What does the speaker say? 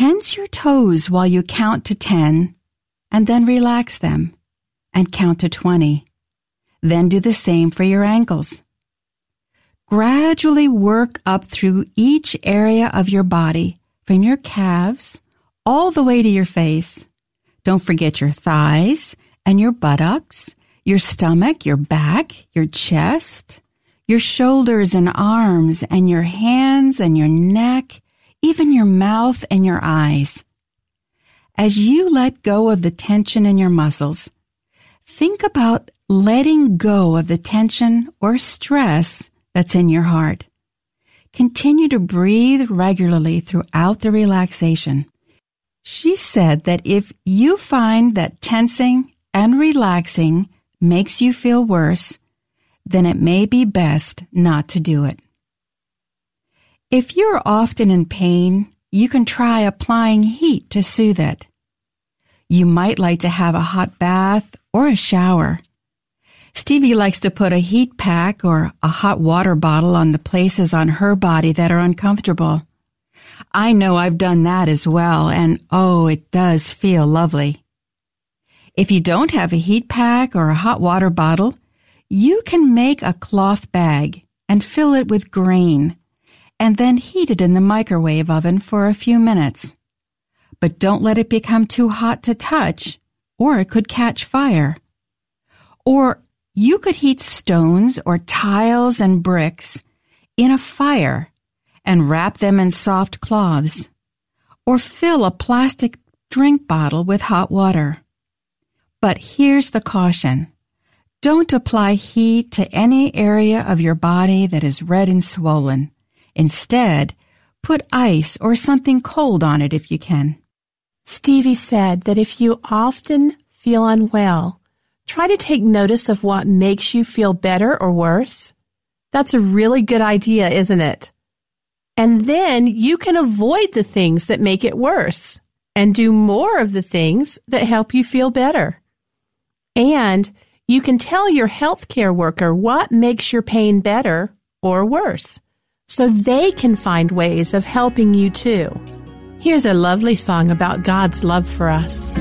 Tense your toes while you count to 10, and then relax them, and count to 20. Then do the same for your ankles. Gradually work up through each area of your body, from your calves all the way to your face. Don't forget your thighs and your buttocks, your stomach, your back, your chest, your shoulders and arms, and your hands and your neck, even your mouth and your eyes. As you let go of the tension in your muscles, think about letting go of the tension or stress that's in your heart. Continue to breathe regularly throughout the relaxation. She said that if you find that tensing and relaxing makes you feel worse, then it may be best not to do it. If you're often in pain, you can try applying heat to soothe it. You might like to have a hot bath or a shower. Stevie likes to put a heat pack or a hot water bottle on the places on her body that are uncomfortable. I know I've done that as well, and oh, it does feel lovely. If you don't have a heat pack or a hot water bottle, you can make a cloth bag and fill it with grain, and then heat it in the microwave oven for a few minutes. But don't let it become too hot to touch, or it could catch fire. Or you could heat stones or tiles and bricks in a fire and wrap them in soft cloths, or fill a plastic drink bottle with hot water. But here's the caution. Don't apply heat to any area of your body that is red and swollen. Instead, put ice or something cold on it if you can. Stevie said that if you often feel unwell, try to take notice of what makes you feel better or worse. That's a really good idea, isn't it? And then you can avoid the things that make it worse and do more of the things that help you feel better. And you can tell your healthcare worker what makes your pain better or worse, so they can find ways of helping you too. Here's a lovely song about God's love for us.